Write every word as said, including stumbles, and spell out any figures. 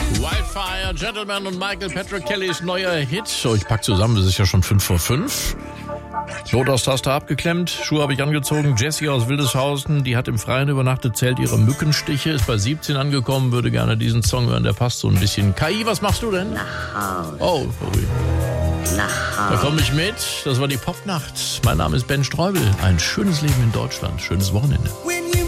Wildfire, Gentleman und Michael Patrick Kellys neuer Hit. So, ich pack zusammen, das ist ja schon fünf vor fünf. Lotus-Taste abgeklemmt, Schuhe habe ich angezogen. Jessie aus Wildeshausen, die hat im Freien übernachtet, zählt ihre Mückenstiche, ist bei siebzehn angekommen, würde gerne diesen Song hören, der passt so ein bisschen. K I, was machst du denn? Nach Hause. Oh, sorry. Nach Da Hause. komme ich mit, das war die Popnacht. Mein Name ist Ben Streubel, ein schönes Leben in Deutschland, schönes Wochenende. When you